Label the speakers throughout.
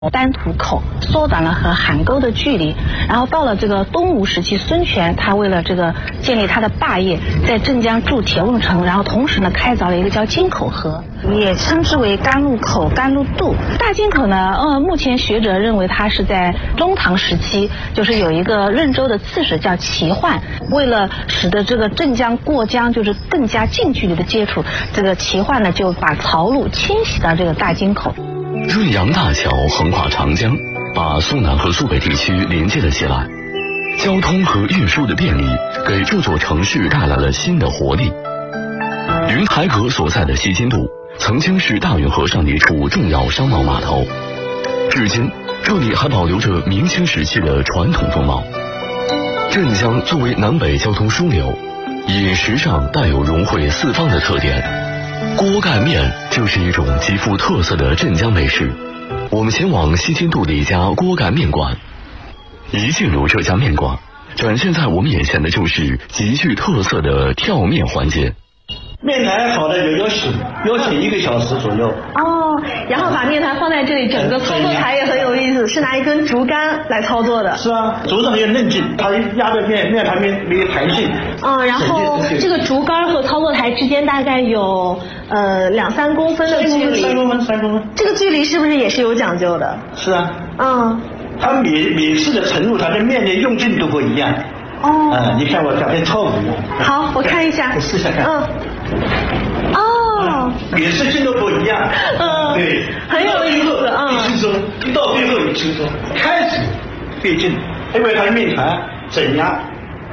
Speaker 1: 丹徒口，缩短了和邗沟的距离。然后到了这个东吴时期，孙权他为了这个建立他的霸业，在镇江筑铁路城，然后同时呢开凿了一个叫金口河，也称之为甘露口、甘露渡。大金口呢，目前学者认为它是在中唐时期，就是有一个润州的刺史叫齐奂，为了使得这个镇江过江就是更加近距离的接触，这个齐奂呢就把漕路迁徙到这个大金口。
Speaker 2: 润扬大桥横跨长江，把苏南和苏北地区连接了起来。交通和运输的便利，给这座城市带来了新的活力。云台阁所在的西津渡，曾经是大运河上的一处重要商贸码头，至今这里还保留着明清时期的传统风貌。镇江作为南北交通枢纽，饮食上带有融汇四方的特点。锅盖面就是一种极富特色的镇江美食。我们前往西津渡的一家锅盖面馆，一进入这家面馆，展现在我们眼前的就是极具特色的跳面环节。
Speaker 3: 面团好的有洗1个小时左右。
Speaker 4: 哦，然后把面团放在这里，整个操作台也很有意思，是拿一根竹竿来操作的。
Speaker 3: 是啊，竹子很有韧劲，它压的面团没有弹性。
Speaker 4: 然后这个竹竿和操作台之间大概有2-3公分的距离。3公分。这个距离是不是也是有讲究的？
Speaker 3: 是啊。它每次的盛入它的面的用劲都不一样。你看我表现错误。
Speaker 4: 好，我看一下。
Speaker 3: 试下看。每次劲都不一样。对，
Speaker 4: 很有意思啊。
Speaker 3: 轻松，一到最后也轻松。开始费劲，因为它的面团整压。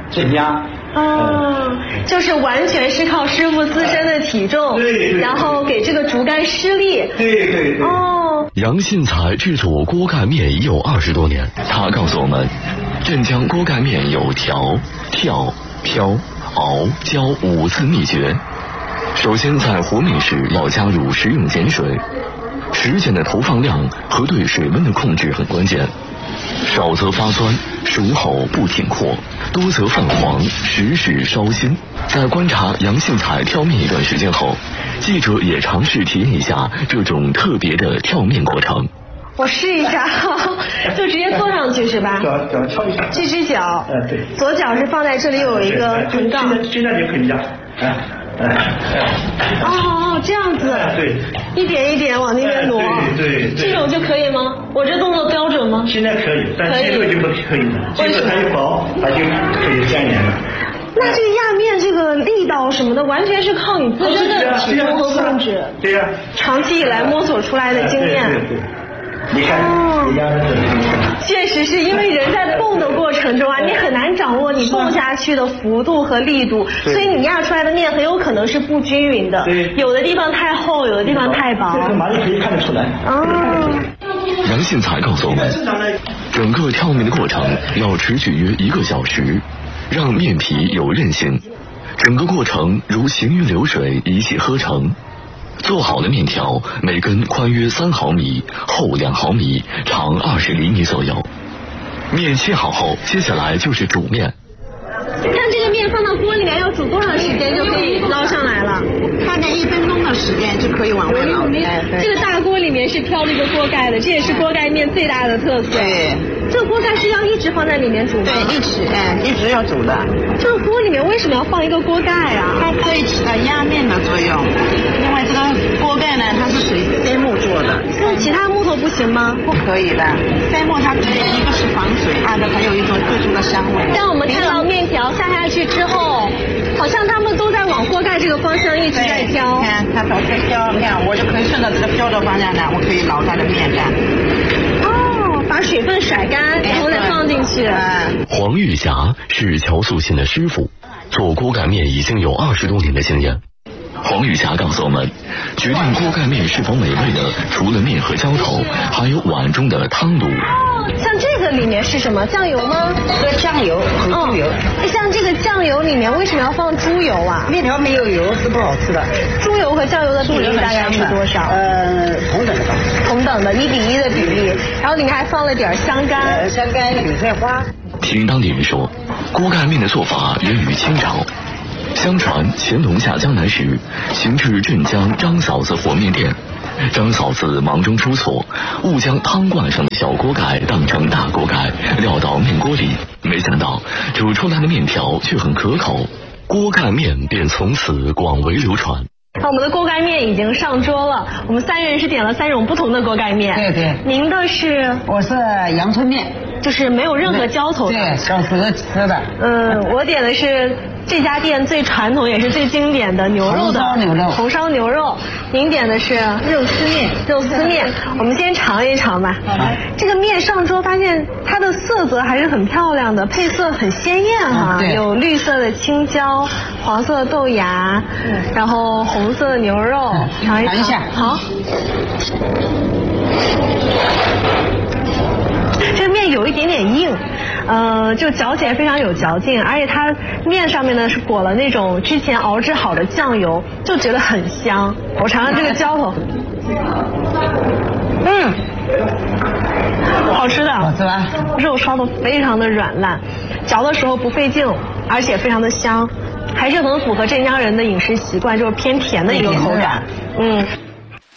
Speaker 4: 就是完全是靠师傅自身的体重，
Speaker 3: 对，
Speaker 4: 然后给这个竹竿施力。
Speaker 3: 对。
Speaker 2: 杨信才制作锅盖面已有20多年，他告诉我们，镇江锅盖面有调、跳、飘、熬、浇5次秘诀。首先在和面时要加入食用碱水，食碱的投放量和对水温的控制很关键，少则发酸，熟后不挺阔，多则泛黄，时时烧心。在观察杨信才挑面一段时间后，记者也尝试体验一下这种特别的跳面过程。
Speaker 4: 我试一下，就直接坐上去是吧？
Speaker 3: 脚敲一下。
Speaker 4: 这只脚，
Speaker 3: 对，
Speaker 4: 左脚是放在这里有一个横杠。
Speaker 3: 现在就可以压。
Speaker 4: 这样子。对。一点一点往那边挪。
Speaker 3: 对。
Speaker 4: 这种就可以吗？我这动作标准吗？
Speaker 3: 现在可以，但最后就不可以了。这个它一薄，它就可以粘连了。
Speaker 4: 那这个压面这个力道什么的，完全是靠你自身的体重和控制。
Speaker 3: 对呀。
Speaker 4: 长期以来摸索出来的经验。
Speaker 3: 对。你看，你压的准。
Speaker 4: 确实是因为人在动的过程中你很难掌握你动下去的幅度和力度，所以你压出来的面很有可能是不均匀的。
Speaker 3: 对。有
Speaker 4: 的地方太厚，有的地方太薄。
Speaker 3: 这个马上可以看得出来。
Speaker 2: 杨信才告诉我们，整个跳面的过程要持续约1个小时，让面皮有韧性。整个过程如行云流水，一气呵成。做好的面条每根宽约3毫米，厚2毫米，长20厘米左右。面切好后，接下来就是煮面。
Speaker 4: 像这个面放到锅里面要煮多长时间就可以捞上来了？
Speaker 5: 大概1分钟的时间就可以往外捞。
Speaker 4: 这个大锅里面是飘了一个锅盖的，这也是锅盖面最大的特色。
Speaker 5: 对。
Speaker 4: 这个锅盖是要一直放在里面煮吗？
Speaker 5: 对，一直要煮的。
Speaker 4: 这个锅里面为什么要放一个锅盖啊？
Speaker 5: 它可以起到压面的作用。因为这个锅盖呢，它是属于杉木做的。
Speaker 4: 那其他木头不行吗？
Speaker 5: 不可以的，杉木它一个是防水，二个还有一种特殊的香味。
Speaker 4: 当我们看到面条下去之后，好像他们都在往锅盖这个方向一直在飘。
Speaker 5: 你看它在飘，你看我就可以顺着这个飘的方向呢，我可以捞它的面干。
Speaker 4: 把水分甩干，然后再放进去。
Speaker 2: 黄玉霞是乔素琴的师傅，做锅盖面已经有20多年的经验。黄玉霞告诉我们，决定锅盖面是否美味的，除了面和浇头，还有碗中的汤卤。
Speaker 4: 像这个里面是什么？酱油吗？
Speaker 5: 酱油和猪油。
Speaker 4: 像这个酱油里面为什么要放猪油啊？
Speaker 5: 面条没有油是不好吃的。
Speaker 4: 猪油和酱油的比例大概是多少？
Speaker 5: 同等的吧。
Speaker 4: 同等的1比1的比例，然后里面还放了点香干。
Speaker 5: 香干、韭菜花。
Speaker 2: 听当地人说，锅盖面的做法源于清朝。相传乾隆下江南时，行至镇江张嫂子和面店， 张嫂子忙中出错，误将汤罐上的小锅盖当成大锅盖撂到面锅里，没想到煮出来的面条却很可口，锅盖面便从此广为流传。
Speaker 4: 我们的锅盖面已经上桌了，我们3人是点了3种不同的锅盖面。
Speaker 6: 对对，
Speaker 4: 您的是？
Speaker 6: 我是阳春面，
Speaker 4: 就是没有任何浇头的。
Speaker 6: 对，小时候吃的。
Speaker 4: 我点的是这家店最传统也是最经典的牛肉的红烧牛肉。您点的是
Speaker 6: 肉丝面。
Speaker 4: 肉丝面，我们先尝一尝吧。这个面上桌发现它的色泽还是很漂亮的，配色很鲜艳哈，有绿色的青椒，黄色的豆芽，然后红色的牛肉，尝一下。好。这个面有一点点硬，就嚼起来非常有嚼劲，而且它面上面呢是裹了那种之前熬制好的酱油，就觉得很香。我尝尝这个浇头，好吃的，
Speaker 6: 好吃吧？
Speaker 4: 肉烧的非常的软烂，嚼的时候不费劲，而且非常的香，还是很符合镇江人的饮食习惯，就是偏甜的一个口感。